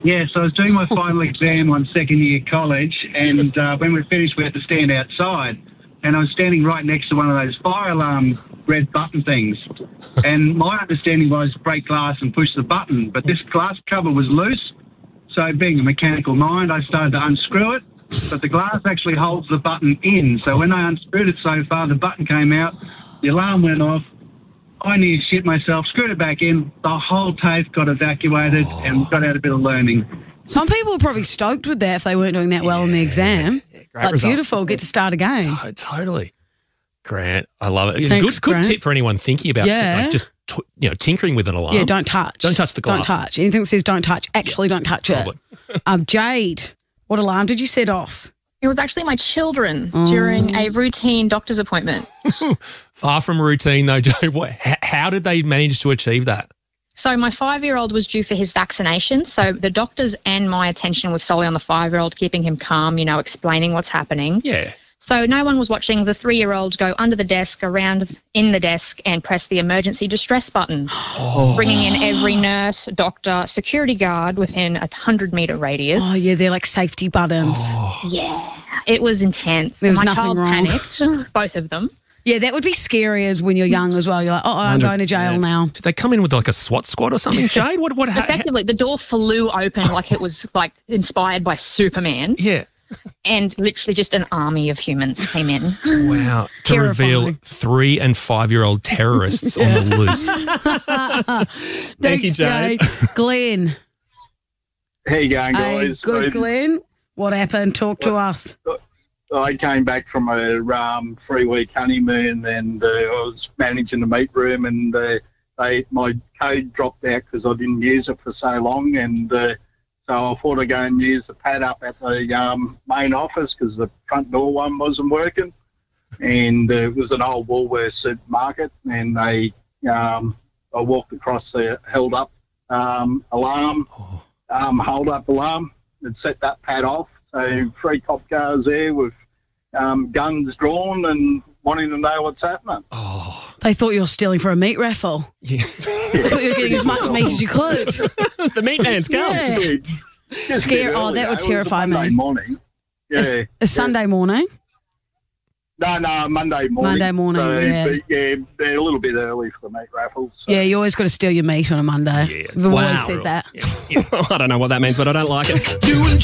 Yeah, so I was doing my final exam on second year college, and when we finished, we had to stand outside. And I was standing right next to one of those fire alarm red button things. And my understanding was break glass and push the button, but this glass cover was loose. So being a mechanical mind, I started to unscrew it, but the glass actually holds the button in. So when I unscrewed it so far, the button came out, the alarm went off. I nearly shit myself, screwed it back in. The whole TAFE got evacuated and got out a bit of learning. Some people were probably stoked with that if they weren't doing that well in the exam. Yeah, great result. Beautiful, get to start again. Totally. Grant, I love it. Thanks, good tip for anyone thinking about just tinkering with an alarm. Yeah, don't touch. Don't touch the glass. Don't touch. Anything that says don't touch, actually don't touch it. Jade, what alarm did you set off? It was actually my children during a routine doctor's appointment. Far from routine though, Joe. How did they manage to achieve that? So my 5-year-old was due for his vaccination. So the doctors and my attention was solely on the 5-year-old, keeping him calm, explaining what's happening. Yeah. So no one was watching the 3-year-old go under the desk, around in the desk, and press the emergency distress button, bringing in every nurse, doctor, security guard within a 100-metre radius. Oh, yeah, they're like safety buttons. Yeah, it was intense. There was my nothing child wrong. panicked, both of them. Yeah, that would be scary as when you're young as well. You're like, I'm going to jail now. Did they come in with like a SWAT squad or something, Jade? What? Effectively, the door flew open like it was like inspired by Superman. Yeah. And literally just an army of humans came in. Wow. To reveal 3- and 5-year-old terrorists on the loose. Thank you, Jade. Glenn. How you going, guys? Good, Glenn. What happened? Talk to us. I came back from a 3-week honeymoon, and I was managing the meat room, and my code dropped out because I didn't use it for so long, and so I thought I'd go and use the pad up at the main office because the front door one wasn't working, and it was an old Woolworths supermarket, and I walked across the held-up alarm, hold-up alarm, and set that pad off. So 3 cop cars there with guns drawn and wanting to know what's happening. Oh, they thought you were stealing for a meat raffle. Yeah. They thought you were getting as much meat as you could. The meat man's come. Yeah. Scare! Oh, that would terrify me. Monday morning. Yeah. A Sunday morning? No, Monday morning. Monday morning, yeah. But, yeah, they're a little bit early for the meat raffles. So. Yeah, you always got to steal your meat on a Monday. Yeah. We've always said that. Yeah. I don't know what that means, but I don't like it.